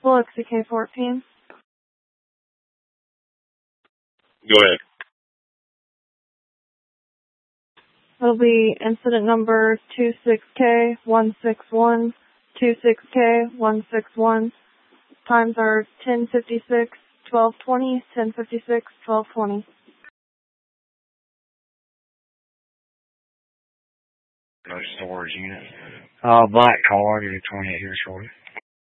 Biloxi K-14. Go ahead. It'll be incident number 26K161, 26K161. Times are 10:56, 12:20, 10:56, 12:20. No storage unit. Black car, I'll give you 28 here shortly.